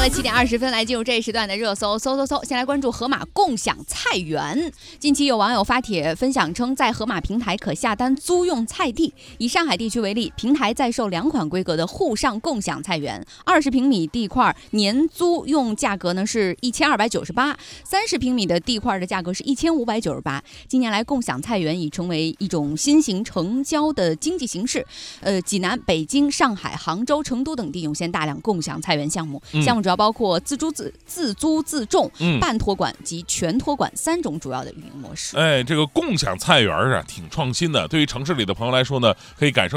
7点20分，来进入这一时段的热搜，搜。先来关注盒马共享菜园。近期有网友发帖分享称，在盒马平台可下单租用菜地。以上海地区为例，平台在售2款规格的沪上共享菜园，20平米地块年租用价格呢是1298，30平米的地块的价格是1598。近年来，共享菜园已成为一种新型城郊的经济形式。济南、北京、上海、杭州、成都等地涌现大量共享菜园项目。项目主要包括自租自种、半托管及全托管3种主要的运营模式。 这个共享菜园啊，挺创新的。对于城市里的朋友来说呢，可以感受